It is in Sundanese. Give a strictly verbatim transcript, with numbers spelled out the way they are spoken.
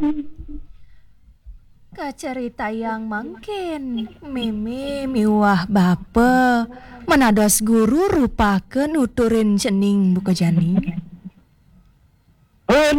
Kacarita yang mangkin Meme miwah bape menados guru rupakeun nuturin cening buka jani.